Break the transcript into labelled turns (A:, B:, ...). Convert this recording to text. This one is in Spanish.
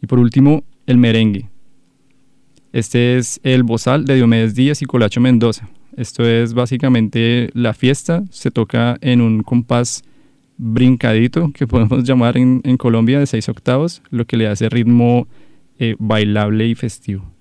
A: Y por último, el merengue. Este es el bozal de Diomedes Díaz y Colacho Mendoza. Esto es básicamente la fiesta, se toca en un compás brincadito, que podemos llamar en Colombia, de 6 octavos, lo que le hace ritmo bailable y festivo.